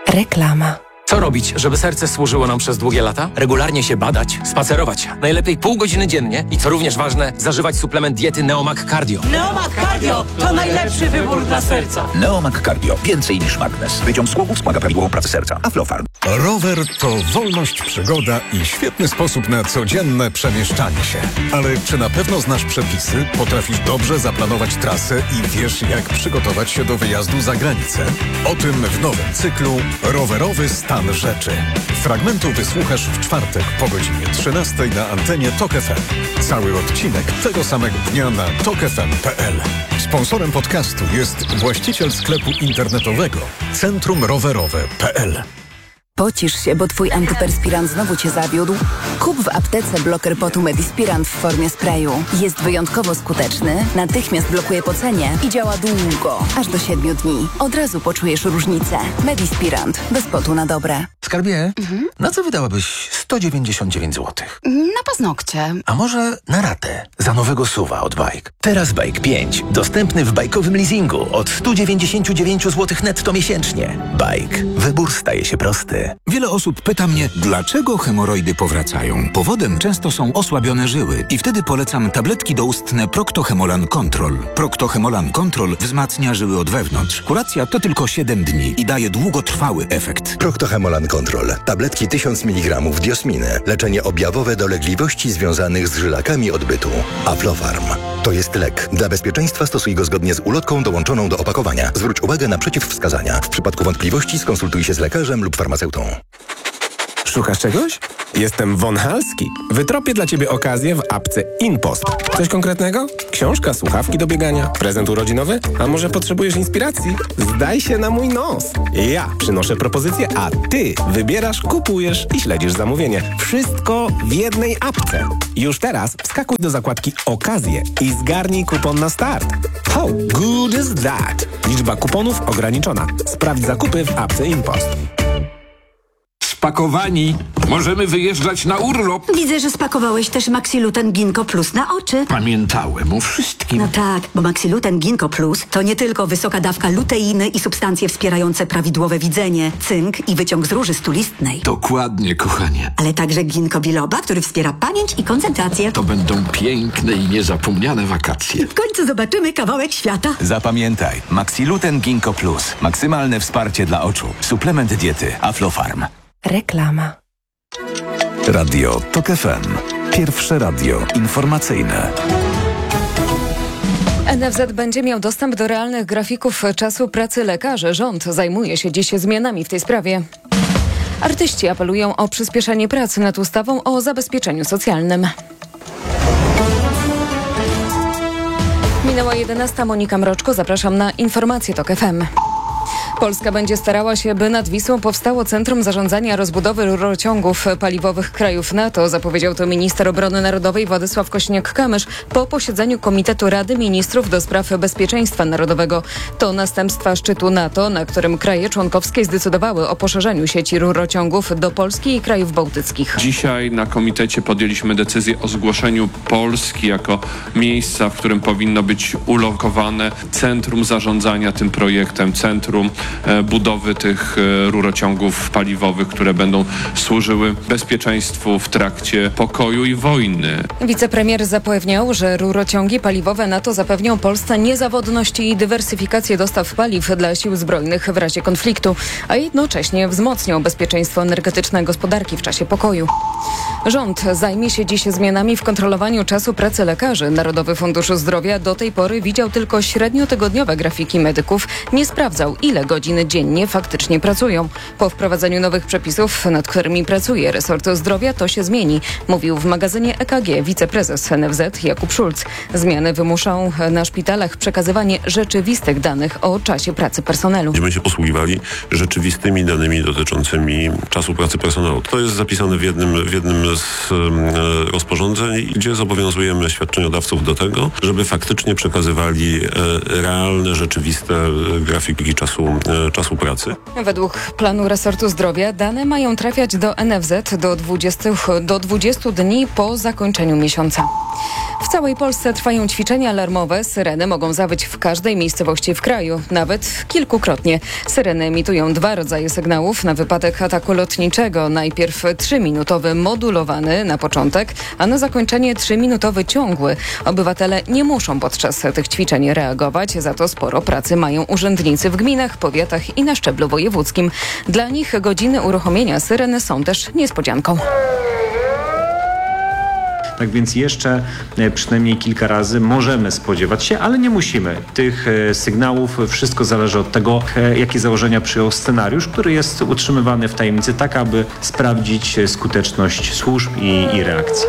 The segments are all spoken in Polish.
Reklama. Co robić, żeby serce służyło nam przez długie lata? Regularnie się badać, spacerować. Najlepiej pół godziny dziennie i co również ważne, zażywać suplement diety Neomag Cardio. Neomag Cardio to najlepszy wybór dla serca. Neomag Cardio. Więcej niż magnes. Wyciąg z głowu wspomaga prawidłową pracę serca. Aflofarm. Rower to wolność, przygoda i świetny sposób na codzienne przemieszczanie się. Ale czy na pewno znasz przepisy? Potrafisz dobrze zaplanować trasę i wiesz, jak przygotować się do wyjazdu za granicę? O tym w nowym cyklu Rowerowy stan rzeczy. Fragmentu wysłuchasz w czwartek po godzinie 13 na antenie TOK FM. Cały odcinek tego samego dnia na tokfm.pl. Sponsorem podcastu jest właściciel sklepu internetowego centrumrowerowe.pl. Pocisz się, bo twój antyperspirant znowu cię zawiódł? Kup w aptece bloker potu Medispirant w formie sprayu. Jest wyjątkowo skuteczny, natychmiast blokuje pocenie i działa długo, aż do 7 dni. Od razu poczujesz różnicę. Medispirant. Bez potu na dobre. Skarbie, na co wydałabyś 199 zł? Na paznokcie. A może na ratę za nowego SUV-a od Bike? Teraz Bike 5. Dostępny w bajkowym leasingu od 199 zł netto miesięcznie. Bike. Wybór staje się prosty. Wiele osób pyta mnie, dlaczego hemoroidy powracają. Powodem często są osłabione żyły i wtedy polecam tabletki doustne Procto-Hemolan Control. Procto-Hemolan Control wzmacnia żyły od wewnątrz. Kuracja to tylko 7 dni i daje długotrwały efekt. Procto-Hemolan Control. Tabletki 1000 mg diosminy. Leczenie objawowe dolegliwości związanych z żylakami odbytu. Aflofarm. To jest lek. Dla bezpieczeństwa stosuj go zgodnie z ulotką dołączoną do opakowania. Zwróć uwagę na przeciwwskazania. W przypadku wątpliwości skonsultuj się z lekarzem lub farmaceutą. Szukasz czegoś? Jestem Von Halski. Wytropię dla Ciebie okazję w apce InPost. Coś konkretnego? Książka, słuchawki do biegania, prezent urodzinowy? A może potrzebujesz inspiracji? Zdaj się na mój nos. Ja przynoszę propozycję, a Ty wybierasz, kupujesz i śledzisz zamówienie. Wszystko w jednej apce. Już teraz wskakuj do zakładki Okazje i zgarnij kupon na start. How good is that? Liczba kuponów ograniczona. Sprawdź zakupy w apce InPost. Spakowani. Możemy wyjeżdżać na urlop. Widzę, że spakowałeś też Maxiluten Ginkgo Plus na oczy. Pamiętałem o wszystkim. No tak, bo Maxiluten Ginkgo Plus to nie tylko wysoka dawka luteiny i substancje wspierające prawidłowe widzenie, cynk i wyciąg z róży stulistnej. Dokładnie, kochanie. Ale także ginkgo biloba, który wspiera pamięć i koncentrację. To będą piękne i niezapomniane wakacje. W końcu zobaczymy kawałek świata. Zapamiętaj, Maxiluten Ginkgo Plus. Maksymalne wsparcie dla oczu. Suplement diety Aflofarm. Reklama. Radio TOK FM. Pierwsze radio informacyjne. NFZ będzie miał dostęp do realnych grafików czasu pracy lekarzy. Rząd zajmuje się dziś zmianami w tej sprawie. Artyści apelują o przyspieszenie pracy nad ustawą o zabezpieczeniu socjalnym. Minęła 11. Monika Mroczko. Zapraszam na informacje TOK FM. Polska będzie starała się, by nad Wisłą powstało Centrum Zarządzania Rozbudowy Rurociągów Paliwowych krajów NATO, zapowiedział to minister obrony narodowej Władysław Kośniak-Kamysz po posiedzeniu Komitetu Rady Ministrów do spraw bezpieczeństwa narodowego. To następstwa szczytu NATO, na którym kraje członkowskie zdecydowały o poszerzeniu sieci rurociągów do Polski i krajów bałtyckich. Dzisiaj na komitecie podjęliśmy decyzję o zgłoszeniu Polski jako miejsca, w którym powinno być ulokowane centrum zarządzania tym projektem, centrum budowy tych rurociągów paliwowych, które będą służyły bezpieczeństwu w trakcie pokoju i wojny. Wicepremier zapewniał, że rurociągi paliwowe NATO zapewnią Polsce niezawodność i dywersyfikację dostaw paliw dla sił zbrojnych w razie konfliktu, a jednocześnie wzmocnią bezpieczeństwo energetyczne gospodarki w czasie pokoju. Rząd zajmie się dziś zmianami w kontrolowaniu czasu pracy lekarzy. Narodowy Fundusz Zdrowia do tej pory widział tylko średniotygodniowe grafiki medyków, nie sprawdzał, ile godzin dziennie faktycznie pracują. Po wprowadzeniu nowych przepisów, nad którymi pracuje resort zdrowia, to się zmieni, mówił w magazynie EKG wiceprezes NFZ Jakub Szulc. Zmiany wymuszą na szpitalach przekazywanie rzeczywistych danych o czasie pracy personelu. Będziemy się posługiwali rzeczywistymi danymi dotyczącymi czasu pracy personelu. To jest zapisane w jednym z rozporządzeń, gdzie zobowiązujemy świadczeniodawców do tego, żeby faktycznie przekazywali realne, rzeczywiste grafiki czasu czasu pracy. Według planu resortu zdrowia dane mają trafiać do NFZ do 20 dni po zakończeniu miesiąca. W całej Polsce trwają ćwiczenia alarmowe. Syreny mogą zawyć w każdej miejscowości w kraju, nawet kilkukrotnie. Syreny emitują 2 rodzaje sygnałów na wypadek ataku lotniczego. Najpierw 3-minutowy modulowany na początek, a na zakończenie 3-minutowy ciągły. Obywatele nie muszą podczas tych ćwiczeń reagować, za to sporo pracy mają urzędnicy w gminach, powiatach i na szczeblu wojewódzkim. Dla nich godziny uruchomienia syreny są też niespodzianką. Tak więc jeszcze przynajmniej kilka razy możemy spodziewać się, ale nie musimy tych sygnałów. Wszystko zależy od tego, jakie założenia przyjął scenariusz, który jest utrzymywany w tajemnicy, tak aby sprawdzić skuteczność służb i reakcji.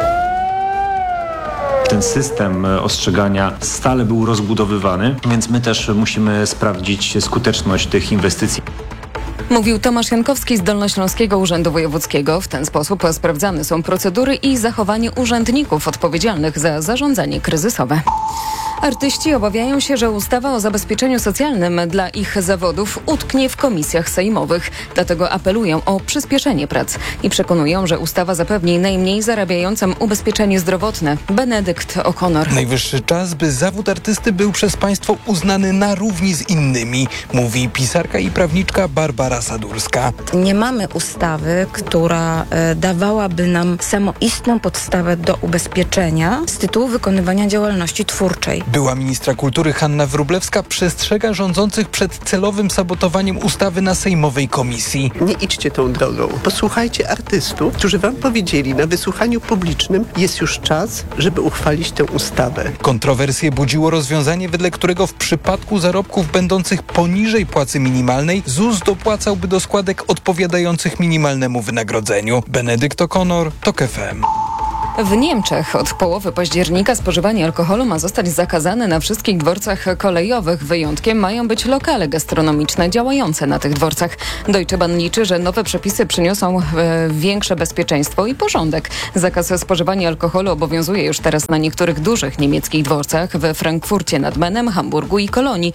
Ten system ostrzegania stale był rozbudowywany, więc my też musimy sprawdzić skuteczność tych inwestycji. Mówił Tomasz Jankowski z Dolnośląskiego Urzędu Wojewódzkiego. W ten sposób sprawdzane są procedury i zachowanie urzędników odpowiedzialnych za zarządzanie kryzysowe. Artyści obawiają się, że ustawa o zabezpieczeniu socjalnym dla ich zawodów utknie w komisjach sejmowych. Dlatego apelują o przyspieszenie prac i przekonują, że ustawa zapewni najmniej zarabiającym ubezpieczenie zdrowotne. Benedykt O'Connor. Najwyższy czas, by zawód artysty był przez państwo uznany na równi z innymi, mówi pisarka i prawniczka Barbara Sadurska. Nie mamy ustawy, która dawałaby nam samoistną podstawę do ubezpieczenia z tytułu wykonywania działalności twórczej. Była ministra kultury Hanna Wróblewska przestrzega rządzących przed celowym sabotowaniem ustawy na sejmowej komisji. Nie idźcie tą drogą. Posłuchajcie artystów, którzy wam powiedzieli na wysłuchaniu publicznym, jest już czas, żeby uchwalić tę ustawę. Kontrowersje budziło rozwiązanie, wedle którego w przypadku zarobków będących poniżej płacy minimalnej ZUS dopłacałby do składek odpowiadających minimalnemu wynagrodzeniu. Benedykt O'Connor, TOK FM. W Niemczech od połowy października spożywanie alkoholu ma zostać zakazane na wszystkich dworcach kolejowych. Wyjątkiem mają być lokale gastronomiczne działające na tych dworcach. Deutsche Bahn liczy, że nowe przepisy przyniosą większe bezpieczeństwo i porządek. Zakaz spożywania alkoholu obowiązuje już teraz na niektórych dużych niemieckich dworcach we Frankfurcie nad Menem, Hamburgu i Kolonii.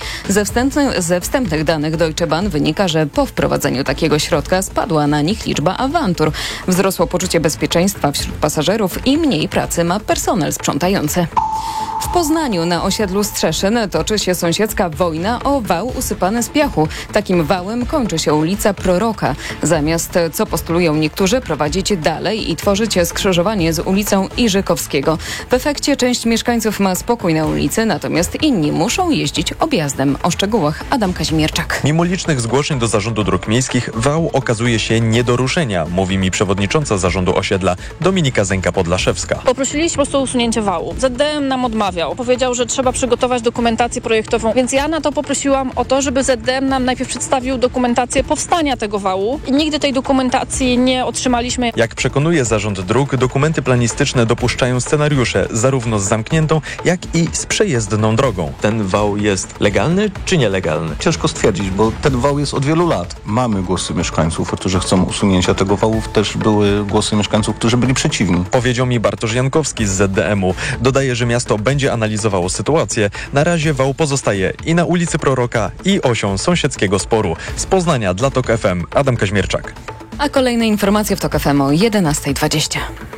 Ze wstępnych danych Deutsche Bahn wynika, że po wprowadzeniu takiego środka spadła na nich liczba awantur. Wzrosło poczucie bezpieczeństwa wśród pasażerów i mniej pracy ma personel sprzątający. W Poznaniu na osiedlu Strzeszyn toczy się sąsiedzka wojna o wał usypany z piachu. Takim wałem kończy się ulica Proroka. Zamiast, co postulują niektórzy, prowadzić dalej i tworzyć skrzyżowanie z ulicą Iżykowskiego. W efekcie część mieszkańców ma spokój na ulicy, natomiast inni muszą jeździć objazdem. O szczegółach Adam Kazimierczak. Mimo licznych zgłoszeń do Zarządu Dróg Miejskich wał okazuje się nie do ruszenia, mówi mi przewodnicząca zarządu osiedla Dominika Zenka-Podlaszewska. Poprosiliśmy po prostu o usunięcie wału. ZDM nam odmawiał. Powiedział, że trzeba przygotować dokumentację projektową, więc ja na to poprosiłam o to, żeby ZDM nam najpierw przedstawił dokumentację powstania tego wału i nigdy tej dokumentacji nie otrzymaliśmy. Jak przekonuje Zarząd Dróg, dokumenty planistyczne dopuszczają scenariusze zarówno z zamkniętą, jak i z przejezdną drogą. Ten wał jest legalny czy nielegalny? Ciężko stwierdzić, bo ten wał jest od wielu lat. Mamy głosy mieszkańców, którzy chcą usunięcia tego wału. Też były głosy mieszkańców, którzy byli przeciwni. Powiedział mi Bartosz Jankowski z ZDM-u. Dodaje, że miasto będzie analizowało sytuację. Na razie wał pozostaje i na ulicy Proroka, i osią sąsiedzkiego sporu. Z Poznania dla TOK FM Adam Kaźmierczak. A kolejne informacje w TOK FM o 11:20.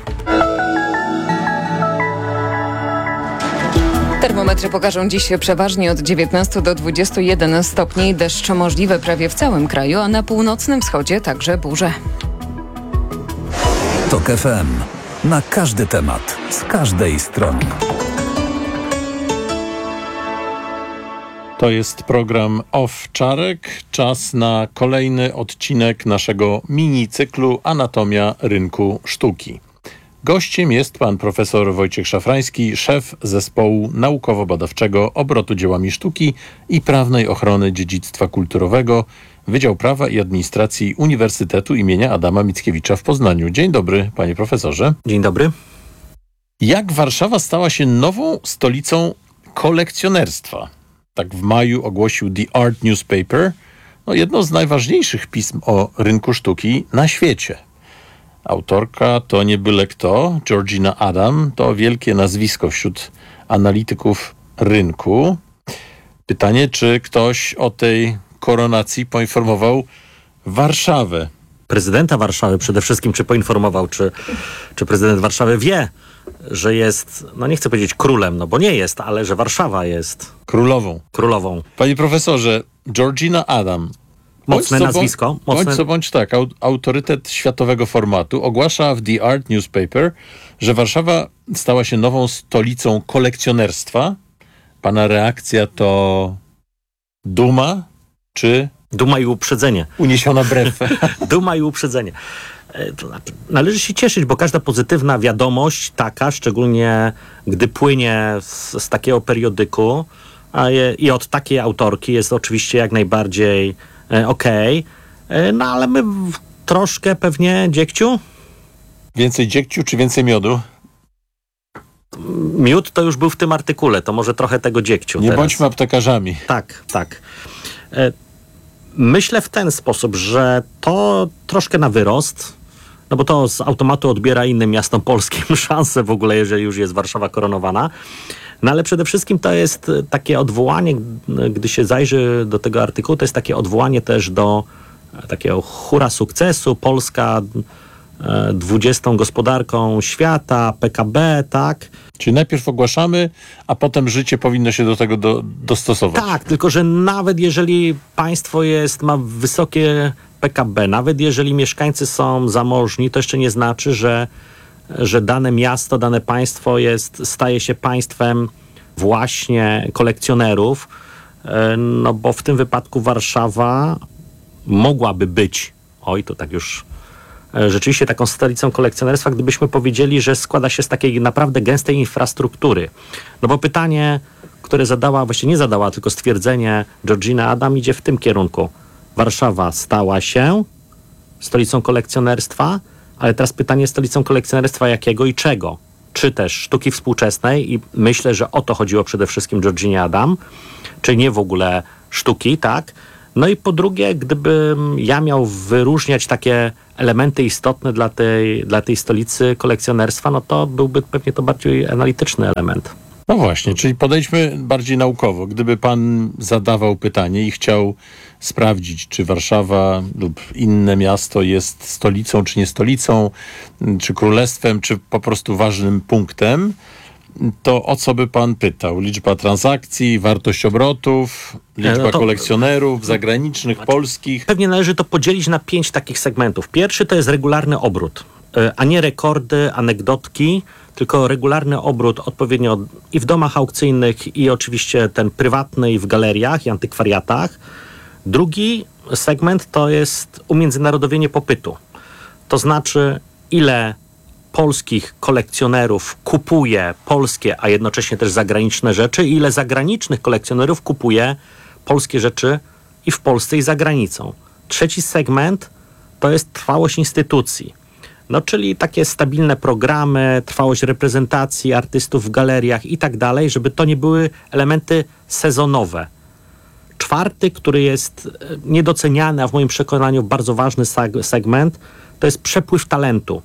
Termometry pokażą dziś przeważnie od 19 do 21 stopni. Deszcz możliwy prawie w całym kraju, a na północnym wschodzie także burze. TOK FM. Na każdy temat, z każdej strony. To jest program Owczarek. Czas na kolejny odcinek naszego mini-cyklu Anatomia rynku sztuki. Gościem jest pan profesor Wojciech Szafrański, szef zespołu naukowo-badawczego obrotu dziełami sztuki i prawnej ochrony dziedzictwa kulturowego, Wydział Prawa i Administracji Uniwersytetu imienia Adama Mickiewicza w Poznaniu. Dzień dobry, panie profesorze. Dzień dobry. Jak Warszawa stała się nową stolicą kolekcjonerstwa? Tak w maju ogłosił The Art Newspaper, jedno z najważniejszych pism o rynku sztuki na świecie. Autorka to nie byle kto, Georgina Adam, to wielkie nazwisko wśród analityków rynku. Pytanie, czy ktoś o tej koronacji poinformował Warszawę. Prezydenta Warszawy przede wszystkim, czy poinformował, czy prezydent Warszawy wie, że jest, no nie chcę powiedzieć królem, no bo nie jest, ale że Warszawa jest królową. Panie profesorze, Georgina Adam. Mocne nazwisko. Bądź tak, autorytet światowego formatu ogłasza w The Art Newspaper, że Warszawa stała się nową stolicą kolekcjonerstwa. Pana reakcja to duma czy... Duma i uprzedzenie. Uniesiona brew. Duma i uprzedzenie. Należy się cieszyć, bo każda pozytywna wiadomość taka, szczególnie gdy płynie z takiego periodyku i od takiej autorki, jest oczywiście jak najbardziej okej. No ale my troszkę pewnie dziegciu? Więcej dziegciu czy więcej miodu? Miód to już był w tym artykule, to może trochę tego dziegciu. Nie bądźmy aptekarzami. Tak. Myślę w ten sposób, że to troszkę na wyrost, no bo to z automatu odbiera innym miastom polskim szansę w ogóle, jeżeli już jest Warszawa koronowana. No ale przede wszystkim to jest takie odwołanie, gdy się zajrzy do tego artykułu, to jest takie odwołanie też do takiego hura sukcesu. Polska 20. gospodarką świata, PKB, tak? Czyli najpierw ogłaszamy, a potem życie powinno się do tego dostosować. Tak, tylko że nawet jeżeli państwo ma wysokie PKB, nawet jeżeli mieszkańcy są zamożni, to jeszcze nie znaczy, że dane miasto, dane państwo staje się państwem właśnie kolekcjonerów, no bo w tym wypadku Warszawa mogłaby być, to tak już rzeczywiście taką stolicą kolekcjonerstwa, gdybyśmy powiedzieli, że składa się z takiej naprawdę gęstej infrastruktury. No bo pytanie, które właściwie nie zadała, tylko stwierdzenie Georgina Adam idzie w tym kierunku. Warszawa stała się stolicą kolekcjonerstwa, ale teraz pytanie, stolicą kolekcjonerstwa jakiego i czego? Czy też sztuki współczesnej, i myślę, że o to chodziło przede wszystkim Georginie Adam, czy nie w ogóle sztuki, tak? No i po drugie, gdybym ja miał wyróżniać takie elementy istotne dla tej stolicy kolekcjonerstwa, no to byłby pewnie to bardziej analityczny element. No właśnie, czyli podejdźmy bardziej naukowo. Gdyby pan zadawał pytanie i chciał sprawdzić, czy Warszawa lub inne miasto jest stolicą, czy nie stolicą, czy królestwem, czy po prostu ważnym punktem, to o co by pan pytał? Liczba transakcji, wartość obrotów, liczba kolekcjonerów zagranicznych, polskich? Pewnie należy to podzielić na 5 takich segmentów. Pierwszy to jest regularny obrót, a nie rekordy, anegdotki, tylko regularny obrót odpowiednio i w domach aukcyjnych, i oczywiście ten prywatny, i w galeriach, i antykwariatach. Drugi segment to jest umiędzynarodowienie popytu. To znaczy, ile polskich kolekcjonerów kupuje polskie, a jednocześnie też zagraniczne rzeczy, i ile zagranicznych kolekcjonerów kupuje polskie rzeczy i w Polsce, i za granicą. Trzeci segment to jest trwałość instytucji. No, czyli takie stabilne programy, trwałość reprezentacji artystów w galeriach i tak dalej, żeby to nie były elementy sezonowe. Czwarty, który jest niedoceniany, a w moim przekonaniu bardzo ważny segment, to jest przepływ talentu.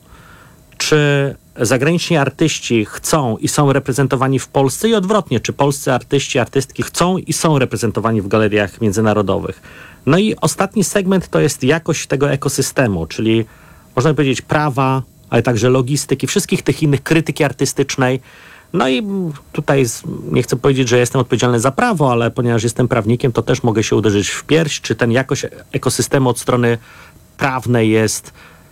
Czy zagraniczni artyści chcą i są reprezentowani w Polsce, i odwrotnie, czy polscy artyści, artystki chcą i są reprezentowani w galeriach międzynarodowych. No i ostatni segment to jest jakość tego ekosystemu, czyli można powiedzieć prawa, ale także logistyki, wszystkich tych innych, krytyki artystycznej. No i tutaj nie chcę powiedzieć, że jestem odpowiedzialny za prawo, ale ponieważ jestem prawnikiem, to też mogę się uderzyć w pierś, czy ten jakość ekosystemu od strony prawnej jest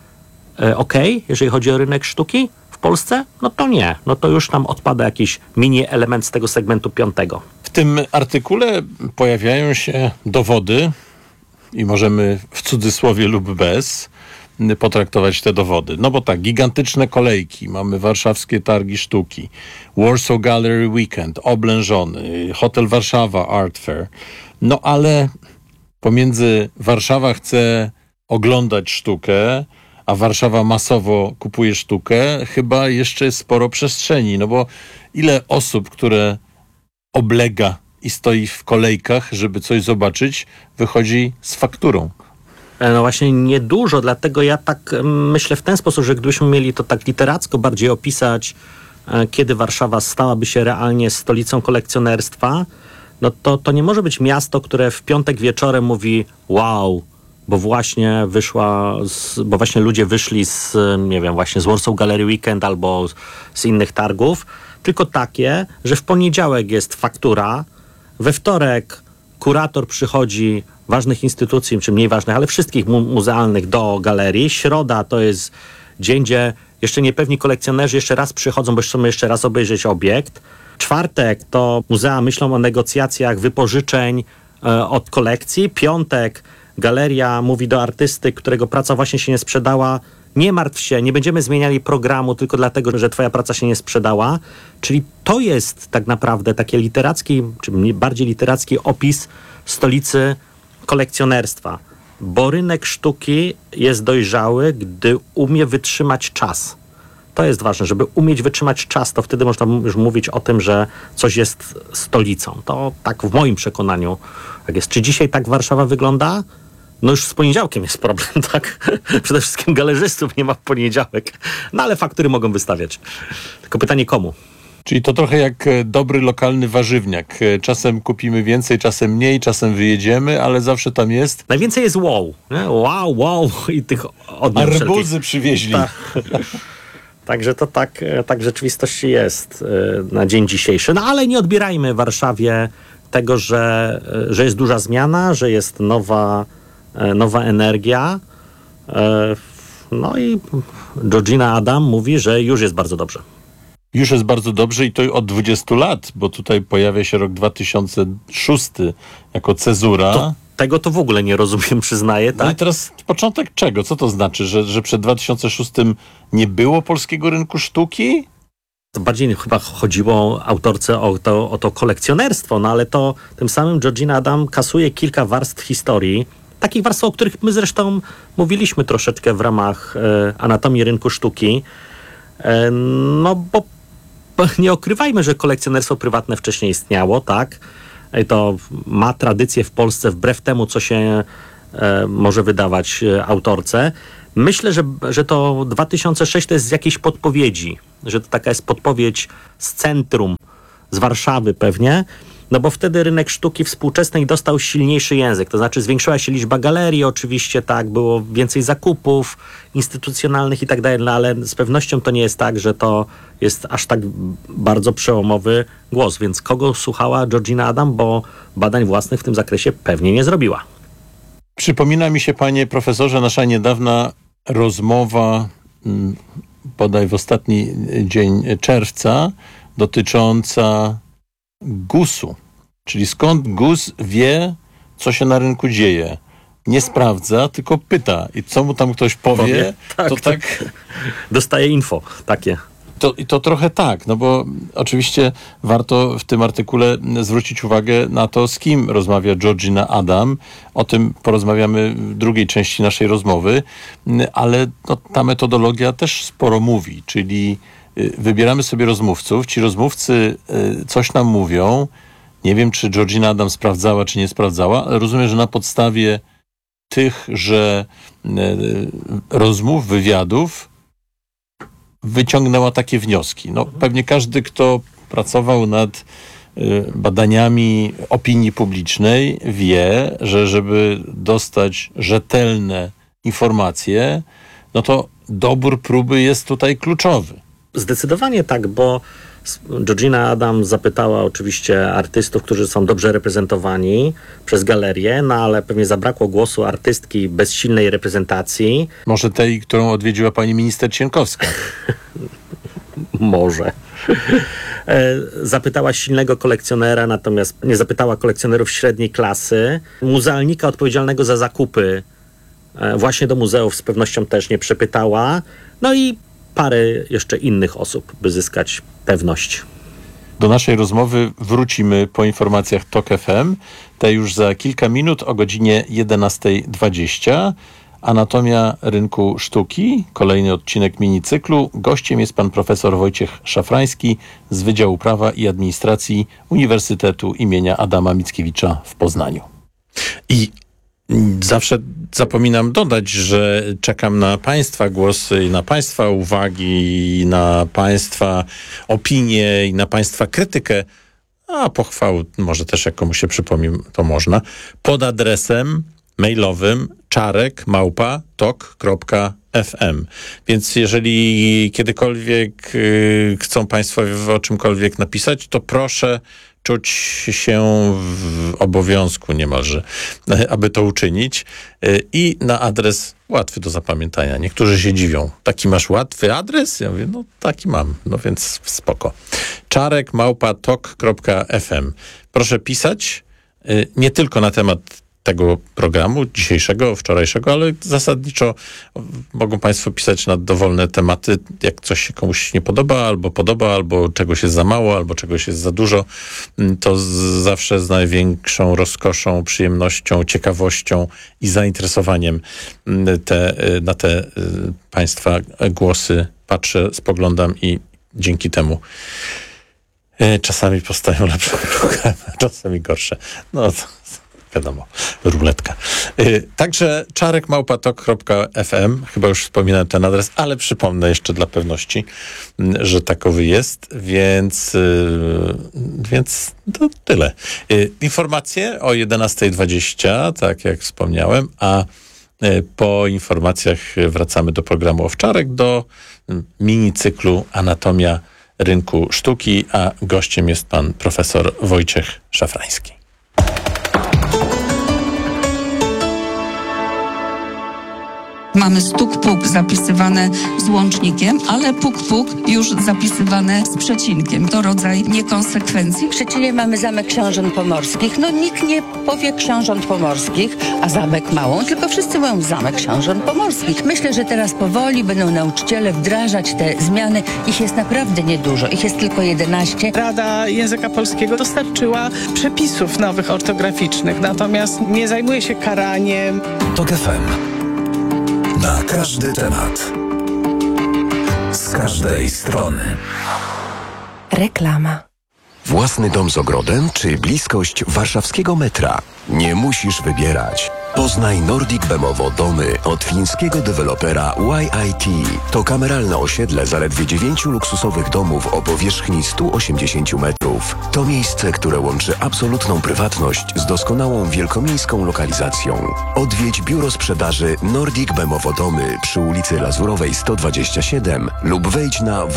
okej, jeżeli chodzi o rynek sztuki w Polsce? No to nie. No to już tam odpada jakiś mini element z tego segmentu 5. W tym artykule pojawiają się dowody i możemy w cudzysłowie lub bez potraktować te dowody. No bo tak, gigantyczne kolejki, mamy warszawskie targi sztuki, Warsaw Gallery Weekend, oblężony, Hotel Warszawa Art Fair. No ale pomiędzy Warszawa chce oglądać sztukę, a Warszawa masowo kupuje sztukę, chyba jeszcze jest sporo przestrzeni, no bo ile osób, które oblega i stoi w kolejkach, żeby coś zobaczyć, wychodzi z fakturą. No właśnie niedużo, dlatego ja tak myślę w ten sposób, że gdybyśmy mieli to tak literacko bardziej opisać, kiedy Warszawa stałaby się realnie stolicą kolekcjonerstwa, no to nie może być miasto, które w piątek wieczorem mówi wow, bo właśnie ludzie wyszli z, nie wiem, właśnie z Warsaw Gallery Weekend albo z innych targów, tylko takie, że w poniedziałek jest faktura, we wtorek kurator przychodzi ważnych instytucji, czy mniej ważnych, ale wszystkich muzealnych do galerii. Środa to jest dzień, gdzie jeszcze niepewni kolekcjonerzy jeszcze raz przychodzą, bo chcą jeszcze raz obejrzeć obiekt. Czwartek to muzea myślą o negocjacjach wypożyczeń od kolekcji. Piątek galeria mówi do artysty, którego praca właśnie się nie sprzedała: nie martw się, nie będziemy zmieniali programu tylko dlatego, że twoja praca się nie sprzedała. Czyli to jest tak naprawdę taki literacki, czy bardziej literacki opis stolicy kolekcjonerstwa. Bo rynek sztuki jest dojrzały, gdy umie wytrzymać czas. To jest ważne, żeby umieć wytrzymać czas, to wtedy można już mówić o tym, że coś jest stolicą. To tak w moim przekonaniu tak jest. Czy dzisiaj tak Warszawa wygląda? No już z poniedziałkiem jest problem, tak? Przede wszystkim galerzystów nie ma w poniedziałek. No ale faktury mogą wystawiać. Tylko pytanie komu? Czyli to trochę jak dobry lokalny warzywniak. Czasem kupimy więcej, czasem mniej, czasem wyjedziemy, ale zawsze tam jest. Najwięcej jest wow. Nie? Wow i tych odmian arbuzy wszelkich. Przywieźli. Także to tak w rzeczywistości jest na dzień dzisiejszy. No ale nie odbierajmy Warszawie tego, że jest duża zmiana, że jest nowa energia. No i Georgina Adam mówi, że już jest bardzo dobrze. Już jest bardzo dobrze i to od 20 lat, bo tutaj pojawia się rok 2006 jako cezura. Tego to w ogóle nie rozumiem, przyznaję. Tak? No i teraz początek czego? Co to znaczy? Że przed 2006 nie było polskiego rynku sztuki? To bardziej chyba chodziło autorce o to kolekcjonerstwo, no ale to tym samym Georgina Adam kasuje kilka warstw historii, takich warstw, o których my zresztą mówiliśmy troszeczkę w ramach anatomii rynku sztuki. No bo nie ukrywajmy, że kolekcjonerstwo prywatne wcześniej istniało, tak? I to ma tradycję w Polsce wbrew temu, co się może wydawać autorce. Myślę, że to 2006 to jest z jakiejś podpowiedzi, że to taka jest podpowiedź z centrum, z Warszawy pewnie, no bo wtedy rynek sztuki współczesnej dostał silniejszy język, to znaczy zwiększyła się liczba galerii oczywiście, tak, było więcej zakupów instytucjonalnych i tak dalej, no ale z pewnością to nie jest tak, że to jest aż tak bardzo przełomowy głos, więc kogo słuchała Georgina Adam, bo badań własnych w tym zakresie pewnie nie zrobiła. Przypomina mi się, panie profesorze, nasza niedawna rozmowa, bodaj w ostatni dzień czerwca, dotycząca GUS-u. Czyli skąd GUS wie, co się na rynku dzieje. Nie sprawdza, tylko pyta. I co mu tam ktoś powie, to tak... Dostaje info takie. To trochę tak, no bo oczywiście warto w tym artykule zwrócić uwagę na to, z kim rozmawia Georgina Adam. O tym porozmawiamy w drugiej części naszej rozmowy, ale ta metodologia też sporo mówi, czyli wybieramy sobie rozmówców, ci rozmówcy coś nam mówią. Nie wiem, czy Georgina Adam sprawdzała, czy nie sprawdzała, ale rozumiem, że na podstawie tychże rozmów, wywiadów wyciągnęła takie wnioski. No, pewnie każdy, kto pracował nad badaniami opinii publicznej, wie, że żeby dostać rzetelne informacje, no to dobór próby jest tutaj kluczowy. Zdecydowanie tak, bo Georgina Adam zapytała oczywiście artystów, którzy są dobrze reprezentowani przez galerię, no ale pewnie zabrakło głosu artystki bez silnej reprezentacji. Może tej, którą odwiedziła pani minister Cienkowska. Może. Zapytała silnego kolekcjonera, natomiast nie zapytała kolekcjonerów średniej klasy. Muzealnika odpowiedzialnego za zakupy właśnie do muzeów z pewnością też nie przepytała. No i parę jeszcze innych osób, by zyskać pewność. Do naszej rozmowy wrócimy po informacjach TOK FM. Te już za kilka minut o godzinie 11:20. Anatomia rynku sztuki, kolejny odcinek minicyklu. Gościem jest pan profesor Wojciech Szafrański z Wydziału Prawa i Administracji Uniwersytetu imienia Adama Mickiewicza w Poznaniu. I zawsze zapominam dodać, że czekam na państwa głosy i na państwa uwagi, i na państwa opinie, i na państwa krytykę a pochwał może też jak komuś się przypomni, to można, pod adresem mailowym czarek@tok.fm. Więc jeżeli kiedykolwiek chcą Państwo o czymkolwiek napisać, to proszę czuć się w obowiązku niemalże, aby to uczynić. I na adres łatwy do zapamiętania. Niektórzy się dziwią. Taki masz łatwy adres? Ja mówię, no taki mam. No więc spoko. czarek@tok.fm. Proszę pisać nie tylko na temat tego programu dzisiejszego, wczorajszego, ale zasadniczo mogą Państwo pisać na dowolne tematy, jak coś się komuś nie podoba, albo czegoś jest za mało, albo czegoś jest za dużo. To zawsze z największą rozkoszą, przyjemnością, ciekawością i zainteresowaniem na te Państwa głosy patrzę, spoglądam i dzięki temu czasami powstają lepsze programy, czasami gorsze. No to wiadomo, ruletka. Także czarek@tok.fm, chyba już wspominałem ten adres, ale przypomnę jeszcze dla pewności, że takowy jest, więc to tyle. Informacje o 11:20, tak jak wspomniałem, a po informacjach wracamy do programu Owczarek, do minicyklu Anatomia rynku sztuki, a gościem jest pan profesor Wojciech Szafrański. Mamy stuk-puk zapisywane z łącznikiem, ale puk-puk już zapisywane z przecinkiem. To rodzaj niekonsekwencji. W Szczecinie mamy Zamek Książąt Pomorskich. No nikt nie powie Książąt Pomorskich, a Zamek Małą, tylko wszyscy mówią Zamek Książąt Pomorskich. Myślę, że teraz powoli będą nauczyciele wdrażać te zmiany. Ich jest naprawdę niedużo. Ich jest tylko 11. Rada Języka Polskiego dostarczyła przepisów nowych ortograficznych, natomiast nie zajmuje się karaniem. TOK FM. Na każdy temat. Z każdej strony. Reklama. Własny dom z ogrodem czy bliskość warszawskiego metra? Nie musisz wybierać. Poznaj Nordic Bemowo domy od fińskiego dewelopera YIT. To kameralne osiedle zaledwie 9 luksusowych domów o powierzchni 180 metrów. To miejsce, które łączy absolutną prywatność z doskonałą wielkomiejską lokalizacją. Odwiedź biuro sprzedaży Nordic Bemowo domy przy ulicy Lazurowej 127 lub wejdź na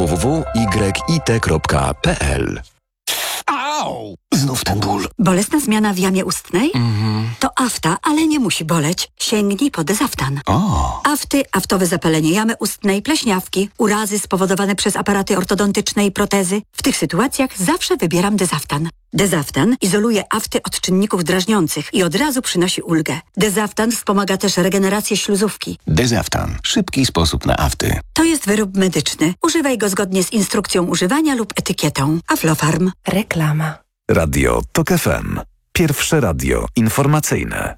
www.yit.pl. Au! Znów ten ból. Bolesna zmiana w jamie ustnej? To afta, ale nie musi boleć. Sięgnij po Dezaftan. Afty, aftowe zapalenie jamy ustnej, pleśniawki, urazy spowodowane przez aparaty ortodontyczne i protezy. W tych sytuacjach zawsze wybieram Dezaftan. Dezaftan izoluje afty od czynników drażniących i od razu przynosi ulgę. Dezaftan wspomaga też regenerację śluzówki. Dezaftan. Szybki sposób na afty. To jest wyrób medyczny. Używaj go zgodnie z instrukcją używania lub etykietą. Aflofarm. Reklama. Radio TOK FM. Pierwsze radio informacyjne.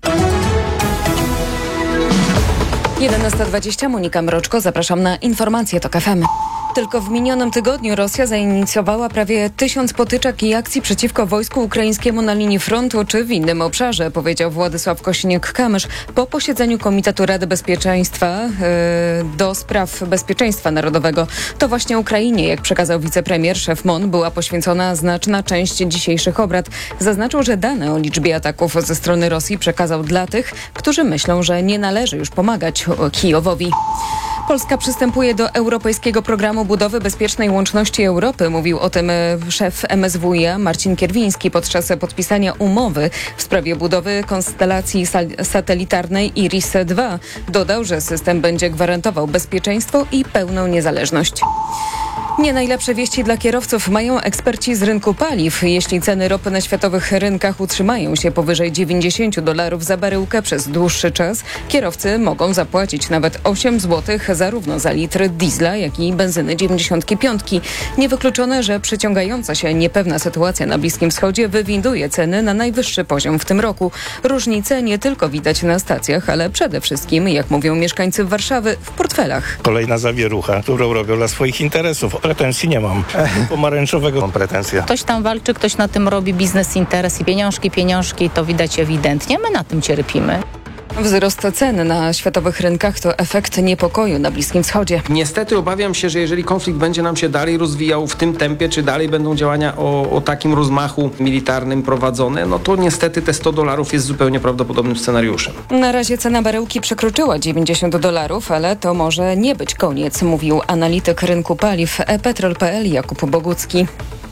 11:20, Monika Mroczko, zapraszam na informacje TOK FM. Tylko w minionym tygodniu Rosja zainicjowała prawie 1000 potyczek i akcji przeciwko wojsku ukraińskiemu na linii frontu czy w innym obszarze, powiedział Władysław Kosiniak-Kamysz po posiedzeniu Komitetu Rady Bezpieczeństwa do spraw bezpieczeństwa narodowego. To właśnie Ukrainie, jak przekazał wicepremier, szef MON, była poświęcona znaczna część dzisiejszych obrad. Zaznaczył, że dane o liczbie ataków ze strony Rosji przekazał dla tych, którzy myślą, że nie należy już pomagać Kijowowi. Polska przystępuje do Europejskiego Programu Budowy Bezpiecznej Łączności Europy. Mówił o tym szef MSWiA Marcin Kierwiński podczas podpisania umowy w sprawie budowy konstelacji satelitarnej IRIS-2. Dodał, że system będzie gwarantował bezpieczeństwo i pełną niezależność. Nie najlepsze wieści dla kierowców mają eksperci z rynku paliw. Jeśli ceny ropy na światowych rynkach utrzymają się powyżej $90 za baryłkę przez dłuższy czas, kierowcy mogą zapłacić nawet 8 zł zarówno za litr diesla, jak i benzyny 95. Niewykluczone, że przyciągająca się niepewna sytuacja na Bliskim Wschodzie wywinduje ceny na najwyższy poziom w tym roku. Różnice nie tylko widać na stacjach, ale przede wszystkim, jak mówią mieszkańcy Warszawy, w portfelach. Kolejna zawierucha, którą robią dla swoich interesów. Pretensji nie mam. Pomarańczowego mam pretensje. Ktoś tam walczy, ktoś na tym robi biznes, interes i pieniążki, to widać ewidentnie. My na tym cierpimy. Wzrost cen na światowych rynkach to efekt niepokoju na Bliskim Wschodzie. Niestety obawiam się, że jeżeli konflikt będzie nam się dalej rozwijał w tym tempie, czy dalej będą działania o takim rozmachu militarnym prowadzone, no to niestety te $100 jest zupełnie prawdopodobnym scenariuszem. Na razie cena baryłki przekroczyła $90, ale to może nie być koniec, mówił analityk rynku paliw ePetrol.pl Jakub Bogucki.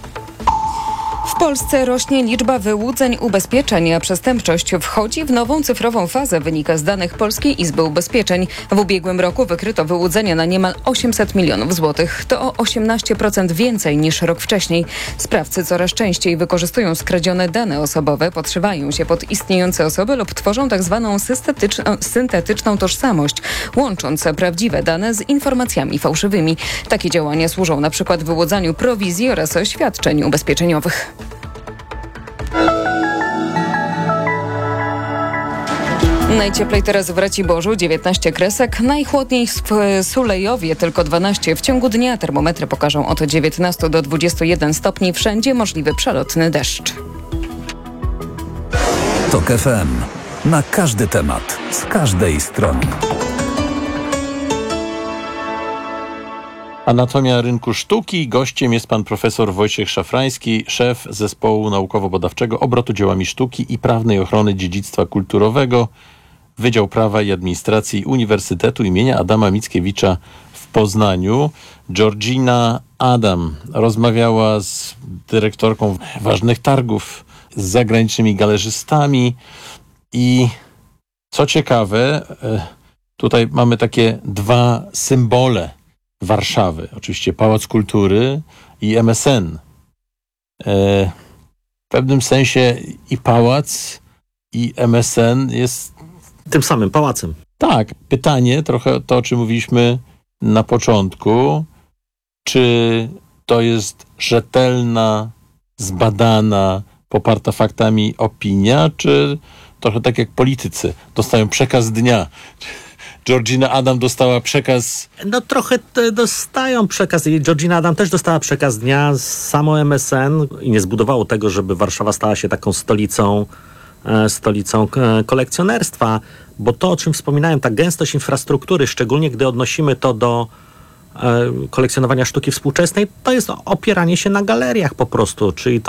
W Polsce rośnie liczba wyłudzeń ubezpieczeń, a przestępczość wchodzi w nową cyfrową fazę, wynika z danych Polskiej Izby Ubezpieczeń. W ubiegłym roku wykryto wyłudzenia na niemal 800 milionów złotych. To o 18% więcej niż rok wcześniej. Sprawcy coraz częściej wykorzystują skradzione dane osobowe, podszywają się pod istniejące osoby lub tworzą tzw. syntetyczną tożsamość, łącząc prawdziwe dane z informacjami fałszywymi. Takie działania służą na przykład wyłudzaniu prowizji oraz świadczeń ubezpieczeniowych. Najcieplej teraz w Raciborzu 19 kresek, najchłodniej w Sulejowie tylko 12. W ciągu dnia termometry pokażą od 19 do 21 stopni. Wszędzie możliwy przelotny deszcz. TOK FM. Na każdy temat, z każdej strony. Anatomia rynku sztuki. Gościem jest pan profesor Wojciech Szafrański, szef Zespołu Naukowo-Badawczego Obrotu Dziełami Sztuki i Prawnej Ochrony Dziedzictwa Kulturowego, Wydział Prawa i Administracji Uniwersytetu imienia Adama Mickiewicza w Poznaniu. Georgina Adam rozmawiała z dyrektorką ważnych targów, z zagranicznymi galerzystami i co ciekawe, tutaj mamy takie dwa symbole Warszawy. Oczywiście Pałac Kultury i MSN. W pewnym sensie i pałac, i MSN jest tym samym pałacem. Tak. Pytanie, trochę to, o czym mówiliśmy na początku, czy to jest rzetelna, zbadana, poparta faktami opinia, czy trochę tak jak politycy dostają przekaz dnia. Georgina Adam dostała przekaz... No trochę dostają przekaz i Georgina Adam też dostała przekaz dnia. Samo MSN i nie zbudowało tego, żeby Warszawa stała się taką stolicą kolekcjonerstwa, bo to, o czym wspominałem, ta gęstość infrastruktury, szczególnie gdy odnosimy to do kolekcjonowania sztuki współczesnej, to jest opieranie się na galeriach po prostu, czyli to